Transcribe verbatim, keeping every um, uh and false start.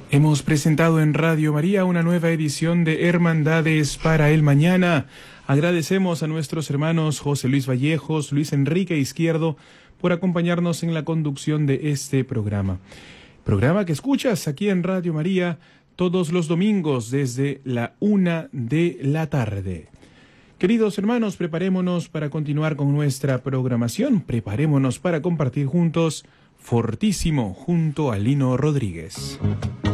Hemos presentado en Radio María una nueva edición de Hermandades para el Mañana. Agradecemos a nuestros hermanos José Luis Vallejos, Luis Enrique Izquierdo, por acompañarnos en la conducción de este programa. Programa que escuchas aquí en Radio María todos los domingos desde la una de la tarde. Queridos hermanos, preparémonos para continuar con nuestra programación. Preparémonos para compartir juntos Fortísimo junto a Lino Rodríguez.